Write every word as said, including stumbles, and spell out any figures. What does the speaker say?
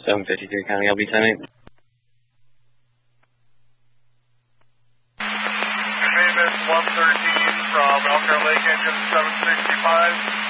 seven fifty-three County L B ten eight. Maintenance one thirteen from Elkhart Lake Engine seven sixty-five.